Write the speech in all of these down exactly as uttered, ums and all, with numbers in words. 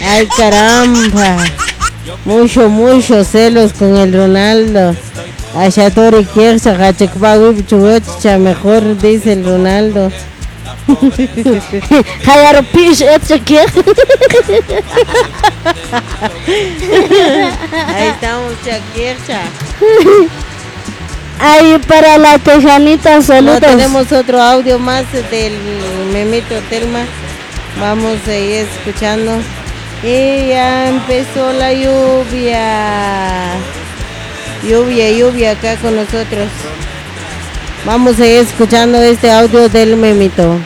Ay, caramba. Mucho, mucho celos con el Ronaldo. Ayatori Kiersa, Hachekbawi, Chugocha, mejor dice el Ronaldo. Hayaro Pish, Etchekier. Ahí estamos, Chakiercha. Ahí para la tejanita, saludos. No, tenemos otro audio más del Memito Telma. Vamos a ir escuchando. Y ya empezó la lluvia. Lluvia, lluvia acá con nosotros. Vamos a ir escuchando este audio del Memito.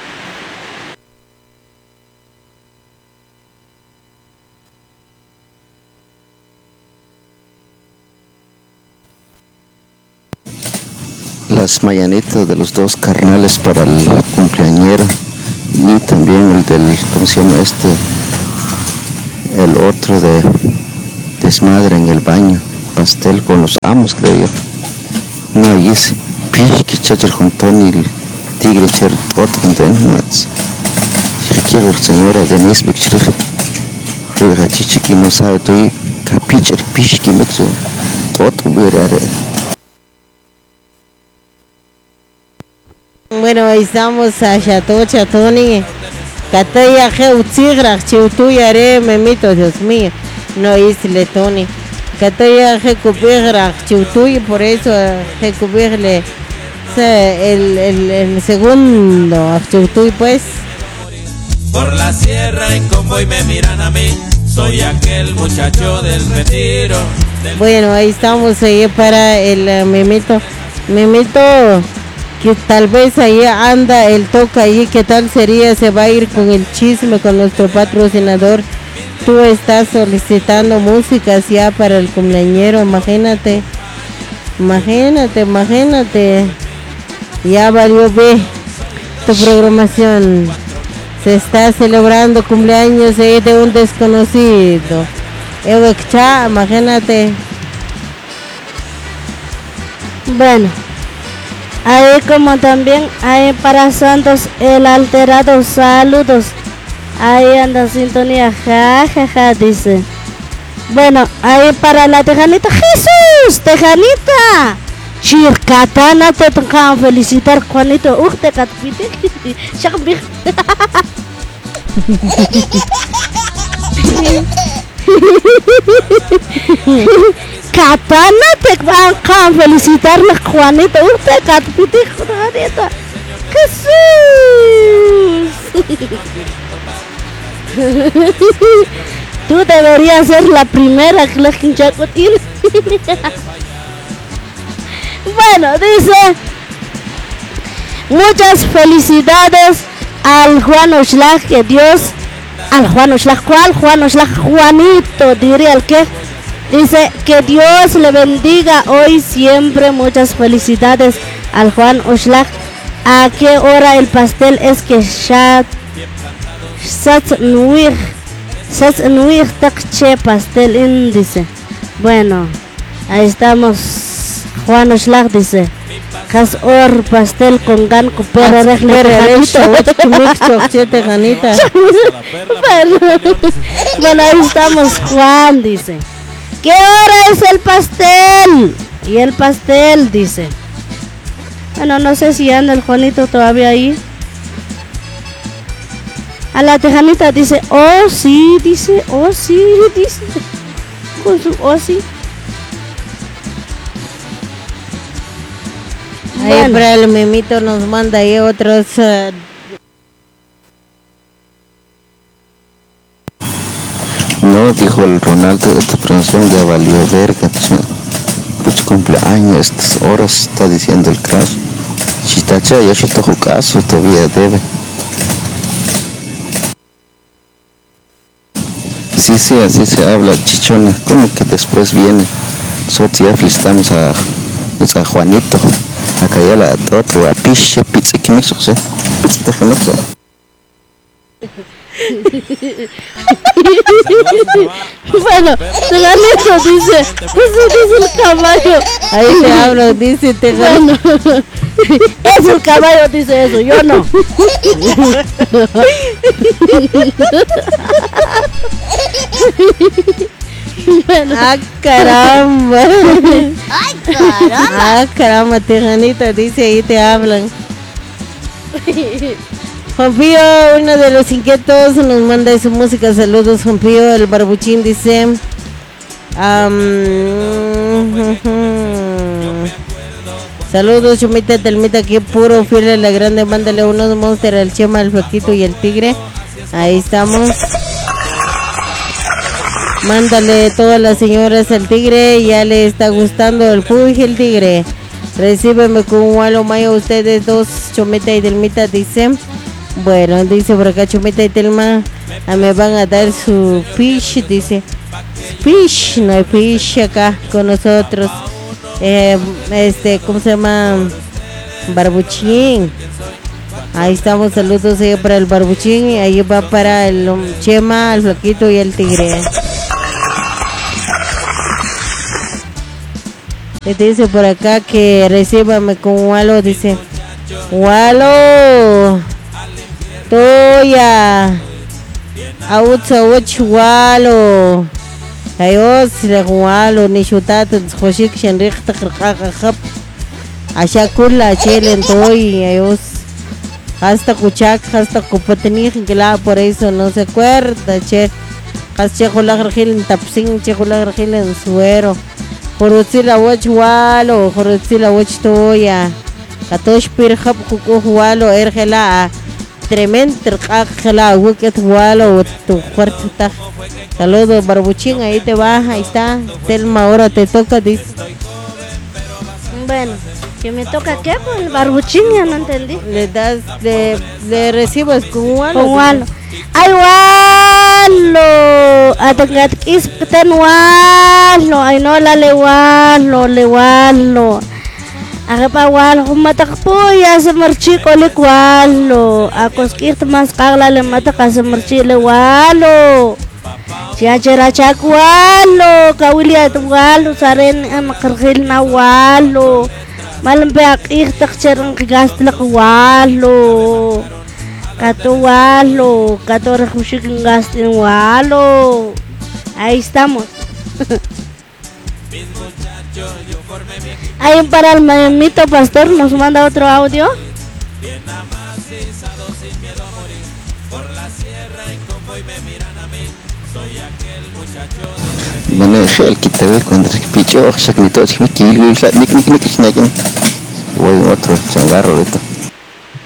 Las mañanitas de los dos carnales para el cumpleañero y también el del, ¿cómo se llama este? El otro de desmadre en el baño, pastel con los amos, creo yo. No, y ese pique chacher juntón y el tigre cher otro contentos. Si quiero señora Denise Bixer, ruega chichi que no sabe tú y capicher piche que me hizo otro verare. Bueno, ahí estamos a Chato Chatoni. Cataya Geutsigra, Chiutuyare, Memito, Dios mío. No es Letoni. Cataya Gecupigra, Chiutuy, por eso Gecupirle el, el, el segundo Chiutuy, pues. Por la sierra en convoy me miran a mí. Soy aquel muchacho del retiro. Del... Bueno, ahí estamos ahí para el uh, Memito. Memito. Que tal vez ahí anda el toca ahí, ¿qué tal sería? Se va a ir con el chisme con nuestro patrocinador. Tú estás solicitando músicas ya para el cumpleañero, imagínate, imagínate, imagínate. Ya valió B tu programación. Se está celebrando cumpleaños ahí de un desconocido. Ewecha, imagínate. Bueno. Ahí como también hay para Santos el alterado, saludos. Ahí anda sintonía, ja, ja, ja, dice. Bueno, ahí para la tejanita, Jesús, tejanita. Chircatana te tocan felicitar, Juanito. Uh, te catpite. Chakbik. Katana te van a felicitarle, Juanito. Usted catpite, Juanito. Jesús. Tú deberías ser la primera que la hinchacotil. Bueno, dice. Muchas felicidades al Juan Oshlag, que Dios. Al Juan Oshlag, ¿cuál? Juan Oshlag, Juanito, diría el que. Dice que Dios le bendiga hoy siempre. Muchas felicidades al Juan Oshlag. ¿A qué hora el pastel es que Shat Sat Nuir Sat Nuir Takche pastel índice? Bueno, ahí estamos. Juan Oshlag dice Has or pastel con gan cupera reglerecho siete ganitas. Bueno, ahí estamos. Juan dice ¿qué hora es el pastel? Y el pastel dice. Bueno, no sé si anda el Juanito todavía ahí. A la tejanita dice, oh sí, dice, oh sí, dice. Con su oh sí. Ahí bueno. Para el Memito nos manda ahí otros... Uh, No, dijo el Ronaldo, esta promoción ya valió verga. Mucho cumpleaños, estas horas está diciendo el crash. Chitacha, ya yo te caso, todavía debe. Sí, sí, así se habla, chichona. ¿Cómo que después viene? Nosotros ya felicitamos a, pues a Juanito. Acá ya la otro, a Piche, pizza, ¿qué me hizo? ¿Sí? Pizza, déjame eso. Bueno, Teganito dice, eso dice el caballo. Ahí te hablo, dice Teganito. Bueno, es el caballo, dice eso, yo no. Bueno. Ah, caramba. Ay, caramba. Ah, caramba, Tejanito, dice ahí te hablan. Juan Pío, uno de los inquietos, nos manda su música. Saludos, Juan Pío. El Barbuchín dice: um, saludos, Chumita, Telmita, aquí puro fiel a la grande. Mándale unos monster al Chema, al Flaquito y el Tigre. Ahí estamos. Mándale todas las señoras al Tigre, ya le está gustando el Puy el Tigre. Recíbeme con un halo mayo ustedes dos, Chomita y Telmita, dice. Bueno, dice por acá Chomita y Telma, a me van a dar su fish, dice. Fish, no hay fish acá con nosotros. Eh, este, ¿cómo se llama? Barbuchín. Ahí estamos, saludos ahí para el Barbuchín y ahí va para el Chema, el Flaquito y el Tigre. Y dice por acá que recíbame con Walo, dice Walo Toya Autsa Uch Walo Ayos le Walo ni chutat Joshik Shenrik Takrkakap Asha Kula Chelen Toy Ayos hasta Kuchak hasta Kupatnik Gla, por eso no se acuerda che Hasta Chejolag en Tapsing Chejolag en Suero Jorotila wach walo, jorotila wach toya. Katosh pirhap kuku walo ergela. Tremendo ergela wicket walo tu cuarta. Saludos Barbuchín, ahí te va, ahí está. Telma, ahora te toca, dice. Bueno, que me toca qué, pues el Barbuchín, ya no entendí. Le das, le, le recibes con walo. Con walo. Ay, walo. Atangat kis ten walo. Ay, no la le walo, le walo. Agapa walo, kumatakpuya sa marchi ko le walo. Akos kit mas kagla le mataka sa marchi le walo. Siya chera chak walo. Kawili at walo saren makargil na walo. Malampe akik tak cherang kigastlak walo. Kato walo, kato rejushik gastin walo. Ahí estamos. Ahí para el mamito pastor nos manda otro audio. Bueno, el que te ve cuando se pichó, se quitó, se me quiló, y nik nik nik nik nik. Voy otro changarro ahorita.